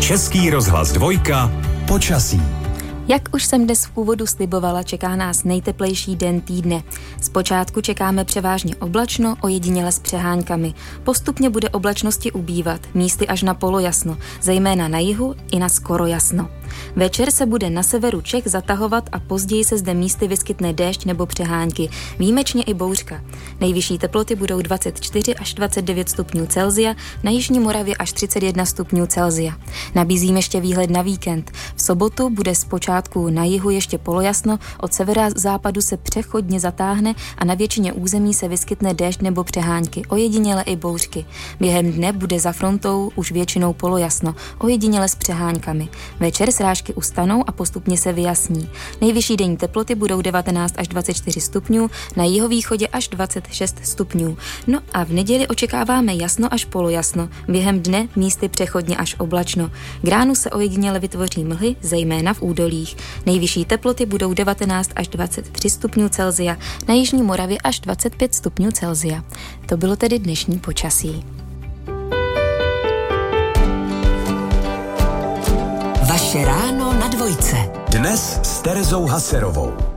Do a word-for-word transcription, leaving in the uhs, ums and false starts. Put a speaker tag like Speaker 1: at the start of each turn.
Speaker 1: Český rozhlas dvojka. Počasí.
Speaker 2: Jak už jsem dnes v úvodu slibovala, čeká nás nejteplejší den týdne. Zpočátku čekáme převážně oblačno, ojediněle s přeháňkami. Postupně bude oblačnosti ubývat, místy až na polojasno, zejména na jihu i na skoro jasno. Večer se bude na severu Čech zatahovat a později se zde místy vyskytne déšť nebo přehánky, výjimečně i bouřka. Nejvyšší teploty budou dvacet čtyři až dvacet devět stupňů Celsia, na jižní Moravě až třicet jedna stupňů Celsia. Nabízím ještě výhled na víkend. V sobotu bude zpočátku na jihu ještě polojasno, od severa západu se přechodně zatáhne a na většině území se vyskytne déšť nebo přehánky, ojediněle i bouřky. Během dne bude za frontou už většinou polojasno, ojediněle s přeháňkami. Večer srážky ustanou a postupně se vyjasní. Nejvyšší denní teploty budou devatenáct až dvacet čtyři stupňů, na jihovýchodě až dvacet šest stupňů. No a v neděli očekáváme jasno až polojasno, během dne místy přechodně až oblačno. K ránu se ojediněle vytvoří mlhy, zejména v údolích. Nejvyšší teploty budou devatenáct až dvacet tři stupňů Celsia, na jižní Moravě až dvacet pět stupňů Celsia. To bylo tedy dnešní počasí.
Speaker 3: Vaše ráno na dvojce.
Speaker 1: Dnes s Terezou Haserovou.